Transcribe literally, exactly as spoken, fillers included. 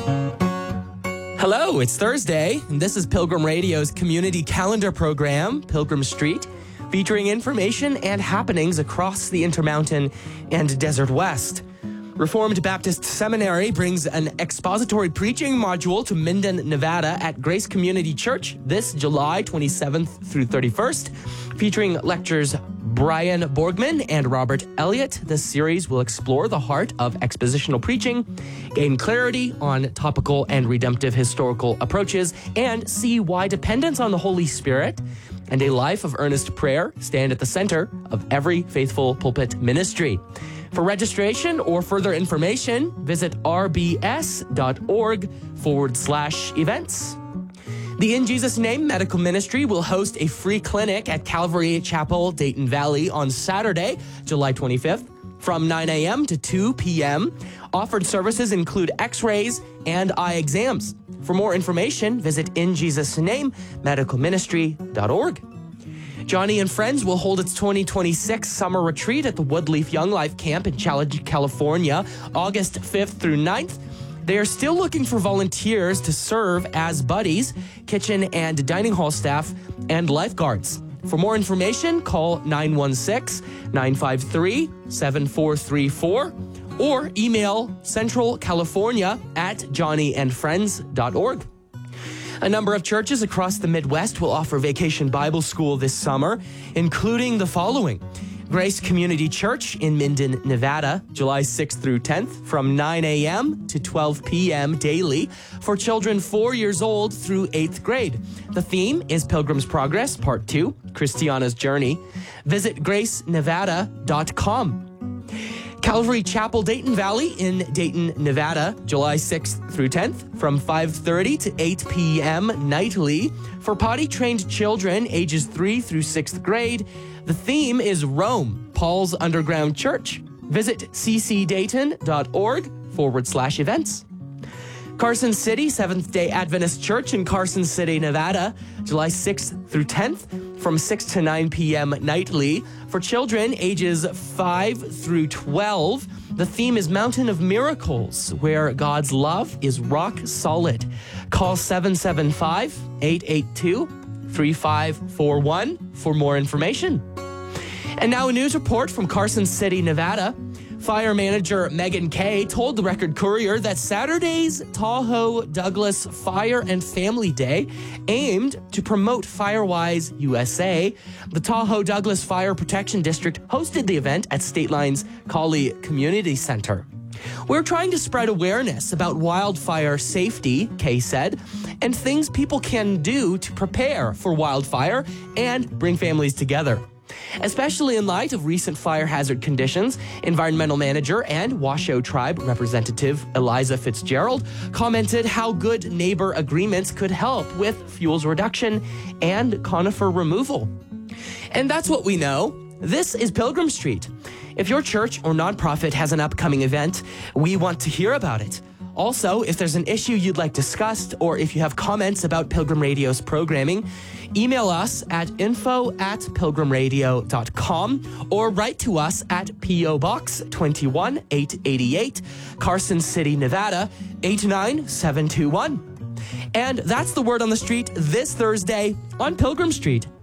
Hello, it's Thursday, and this is Pilgrim Radio's community calendar program, Pilgrim Street, featuring information and happenings across the Intermountain and Desert West. Reformed Baptist Seminary brings an expository preaching module to Minden, Nevada at Grace Community Church this July twenty-seventh through thirty-first, featuring lectures Brian Borgman and Robert Elliott. This series will explore the heart of expositional preaching, gain clarity on topical and redemptive historical approaches, and see why dependence on the Holy Spirit and a life of earnest prayer stand at the center of every faithful pulpit ministry. For registration or further information, visit rbs.org forward slash events. The In Jesus Name Medical Ministry will host a free clinic at Calvary Chapel, Dayton Valley on Saturday, July twenty-fifth, from nine a.m. to two p.m. Offered services include x-rays and eye exams. For more information, visit in jesus name medical ministry dot org. Johnny and Friends will hold its twenty twenty-six summer retreat at the Woodleaf Young Life Camp in Challenge, California, August fifth through ninth. They are still looking for volunteers to serve as buddies, kitchen and dining hall staff, and lifeguards. For more information, call nine one six, nine five three, seven four three four or email centralcalifornia at johnny and friends dot org. A number of churches across the Midwest will offer Vacation Bible School this summer, including the following. Grace Community Church in Minden, Nevada, July sixth through tenth, from nine a.m. to twelve p.m. daily for children four years old through eighth grade. The theme is Pilgrim's Progress, Part two, Christiana's Journey. Visit grace nevada dot com. Calvary Chapel, Dayton Valley in Dayton, Nevada, July sixth through tenth, from five thirty to eight p.m. nightly for potty-trained children ages three through sixth grade. The theme is Rome, Paul's Underground Church. Visit ccdayton.org forward slash events. Carson City Seventh-day Adventist Church in Carson City, Nevada, July sixth through tenth, from six to nine p.m. nightly for children ages five through twelve. The theme is Mountain of Miracles, where God's love is rock solid. Call seven seven five, eight eight two, three five four one for more information. And now a news report from Carson City, Nevada. Fire manager Megan Kay told the Record Courier that Saturday's Tahoe Douglas Fire and Family Day aimed to promote Firewise U S A. The Tahoe Douglas Fire Protection District hosted the event at State Line's Cawley Community Center. We're trying to spread awareness about wildfire safety, Kay said, and things people can do to prepare for wildfire and bring families together. Especially in light of recent fire hazard conditions, environmental manager and Washoe Tribe representative Eliza Fitzgerald commented how good neighbor agreements could help with fuels reduction and conifer removal. And that's what we know. This is Pilgrim Street. If your church or nonprofit has an upcoming event, we want to hear about it. Also, if there's an issue you'd like discussed, or if you have comments about Pilgrim Radio's programming, email us at info at pilgrimradio dot com or write to us at P O Box twenty-one eight eighty-eight, Carson City, Nevada, eight nine seven two one. And that's the word on the street this Thursday on Pilgrim Street.